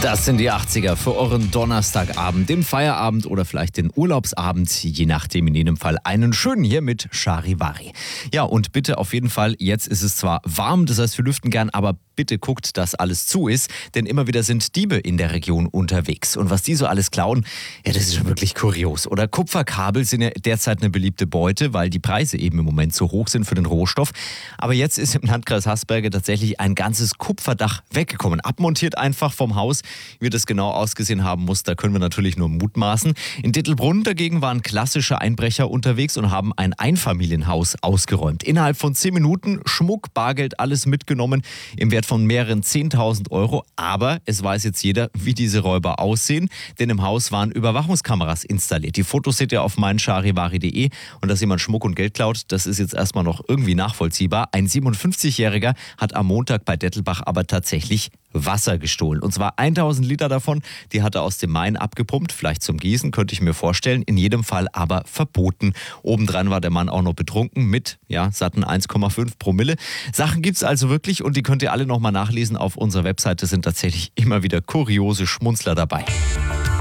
Das sind die 80er für euren Donnerstagabend, den Feierabend oder vielleicht den Urlaubsabend, je nachdem, in jedem Fall einen schönen hier mit Charivari. Ja, und bitte auf jeden Fall, jetzt ist es zwar warm, das heißt wir lüften gern, aber bitte guckt, dass alles zu ist, denn immer wieder sind Diebe in der Region unterwegs. Und was die so alles klauen, ja, das ist schon wirklich kurios. Oder Kupferkabel sind ja derzeit eine beliebte Beute, weil die Preise eben im Moment so hoch sind für den Rohstoff. Aber jetzt ist im Landkreis Hasberge tatsächlich ein ganzes Kupferdach weggekommen, abmontiert einfach vom Haus. Wie das genau ausgesehen haben muss, da können wir natürlich nur mutmaßen. In Dittelbrunn dagegen waren klassische Einbrecher unterwegs und haben ein Einfamilienhaus ausgeräumt. Innerhalb von 10 Minuten Schmuck, Bargeld, alles mitgenommen im Wert von mehreren 10.000 Euro. Aber es weiß jetzt jeder, wie diese Räuber aussehen, denn im Haus waren Überwachungskameras installiert. Die Fotos seht ihr auf meincharivari.de und dass jemand Schmuck und Geld klaut, das ist jetzt erstmal noch irgendwie nachvollziehbar. Ein 57-Jähriger hat am Montag bei Dettelbach aber tatsächlich Wasser gestohlen. Und zwar 1000 Liter davon, die hat er aus dem Main abgepumpt, vielleicht zum Gießen, könnte ich mir vorstellen, in jedem Fall aber verboten. Obendran war der Mann auch noch betrunken mit, satten 1,5 Promille. Sachen gibt's also wirklich und die könnt ihr alle nochmal nachlesen auf unserer Webseite, sind tatsächlich immer wieder kuriose Schmunzler dabei.